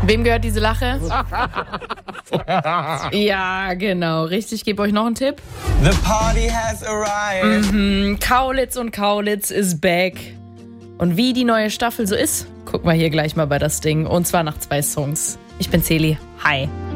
Wem gehört diese Lache? Ja, genau. Richtig, ich gebe euch noch einen Tipp. The party has arrived. Kaulitz und Kaulitz is back. Und wie die neue Staffel so ist, gucken wir hier gleich mal bei das Ding. Und zwar nach 2 Songs. Ich bin Celi. Hi.